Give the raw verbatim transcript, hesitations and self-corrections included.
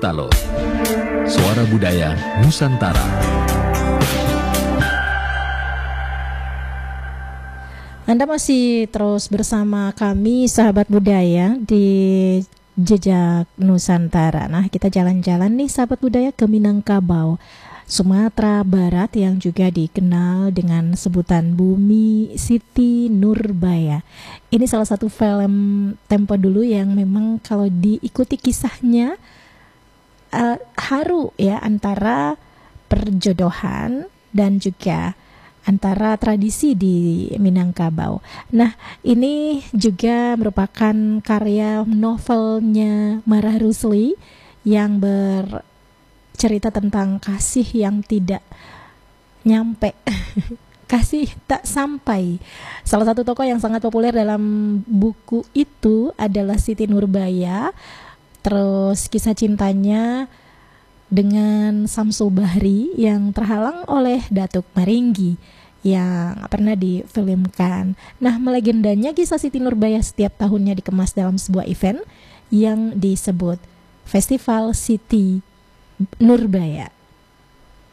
Gorontalo. Suara Budaya Nusantara. Anda masih terus bersama kami, sahabat budaya, di Jejak Nusantara. Nah, kita jalan-jalan nih, sahabat budaya, ke Minangkabau, Sumatera Barat, yang juga dikenal dengan sebutan Bumi Siti Nurbaya. Ini salah satu film tempo dulu yang memang kalau diikuti kisahnya uh, haru ya, antara perjodohan dan juga antara tradisi di Minangkabau. Nah, ini juga merupakan karya novelnya Marah Rusli yang ber cerita tentang kasih yang tidak nyampe, kasih tak sampai. Salah satu tokoh yang sangat populer dalam buku itu adalah Siti Nurbaya. Terus kisah cintanya dengan Samsul Bahri yang terhalang oleh Datuk Maringgi yang pernah difilmkan. Nah, melegendanya kisah Siti Nurbaya setiap tahunnya dikemas dalam sebuah event yang disebut Festival Siti Nurbaya.